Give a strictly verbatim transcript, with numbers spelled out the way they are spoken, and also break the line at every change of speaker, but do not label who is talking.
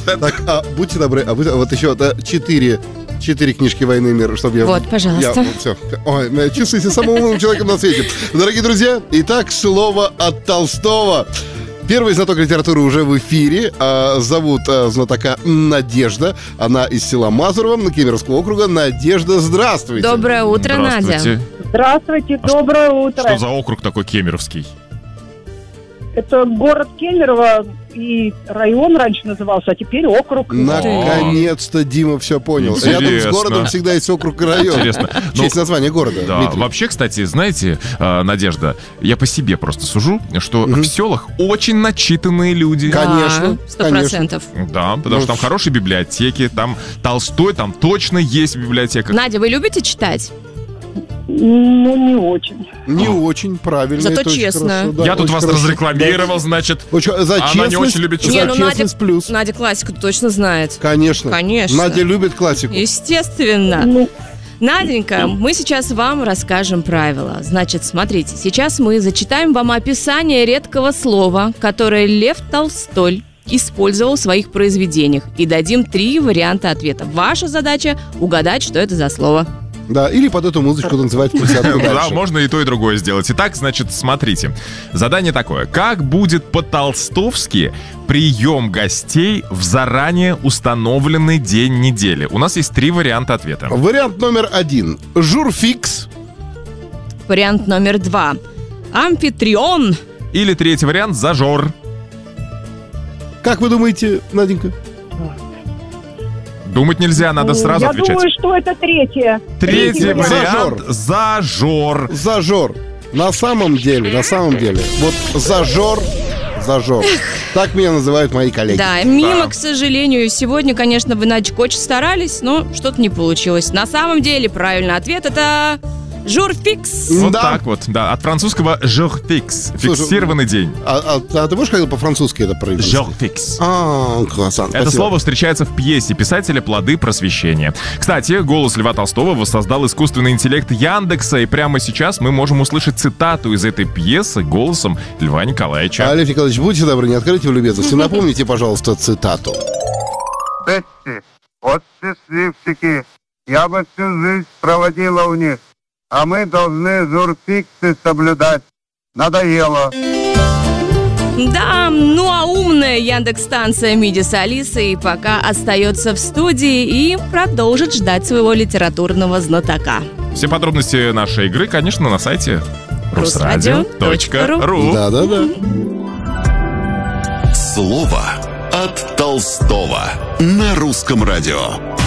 Так, а, будьте добры, а вы, вот еще да, четыре, четыре книжки «Войны и мир», чтобы я...
Вот, пожалуйста.
Я, все. Ой, чувствуйте самым умным человеком на свете. Дорогие друзья, итак, слово от Толстого. Первый знаток литературы уже в эфире. А, зовут а, знатока Надежда. Она из села Мазурово, на Кемеровского округа. Надежда, здравствуйте.
Доброе утро,
Здравствуйте.
Надя.
Здравствуйте, доброе утро.
Что за округ такой Кемеровский?
Это город Кемерово и район раньше назывался, а теперь округ.
Наконец-то Дима все понял.
Интересно.
Рядом с городом всегда есть округ и район.
Интересно.
В честь названия города.
Да,
Дмитрий.
вообще, кстати, знаете, э, Надежда, я по себе просто сужу, что в селах очень начитанные люди.
Конечно,
Сто процентов.
Да, потому что там хорошие библиотеки, там Толстой, там точно есть библиотека.
Надя, вы любите читать?
Ну, не очень.
Не очень правильно.
Зато
это очень
честно.
хорошо, да,
Я тут
очень
вас
хорошо.
разрекламировал, значит.
Очень- за
Она
честность,
не очень любит читать.
за
Не, ну, Надя-
честность плюс.
Надя классику точно знает.
Конечно.
Конечно.
Надя любит классику.
Естественно.
Ну,
Наденька, мы сейчас вам расскажем правила. Значит, смотрите, сейчас мы зачитаем вам описание редкого слова, которое Лев Толстой использовал в своих произведениях, и дадим три варианта ответа. Ваша задача угадать, что это за слово.
Да, или под эту музычку танцевать присядку
Да,
дальше.
можно и то, и другое сделать. Итак, значит, смотрите. Задание такое. Как будет по-толстовски прием гостей в заранее установленный день недели? У нас есть три варианта ответа.
Вариант номер один. Журфикс.
Вариант номер два. Амфитрион.
Или третий вариант — зажор.
Как вы думаете, Наденька?
Думать нельзя, надо сразу
я
отвечать.
думаю, что это третье.
Третий
вариант.
вариант — зажор.
Зажор. На самом деле, на самом деле. Вот зажор, зажор. Так меня называют мои коллеги.
Да, мимо,
Да.
к сожалению. Сегодня, конечно, вы, Надечка, очень старались, но что-то не получилось. На самом деле, правильный ответ — это журфикс.
Вот
Да.
так вот, да. От французского «jour fixe» —
Слушай,
фиксированный день.
А, а- а ты можешь как-то по-французски это произнести?
«Jour fixe».
А, классно.
Это слово встречается в пьесе писателя «Плоды просвещения». Кстати, голос Льва Толстого воссоздал искусственный интеллект Яндекса, и прямо сейчас мы можем услышать цитату из этой пьесы голосом Льва Николаевича.
Олег Николаевич, будьте добры, не откройте в любезности. Напомните, пожалуйста, цитату.
Бетти, вот счастливчики, я бы всю жизнь проводила у них, а мы должны журфиксы соблюдать. Надоело.
Да, ну а умная Яндекс-станция «Миди» с Алисой пока остается в студии и продолжит ждать своего литературного знатока.
Все подробности нашей игры, конечно, на сайте
русрадио точка ру.
Да-да-да.
Слово от Толстого на русском радио.